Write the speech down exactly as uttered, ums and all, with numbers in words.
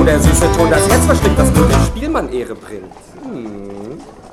Der süße Ton, das Herz verschlingt, das nur der Spielmann Ehre bringt. Hm.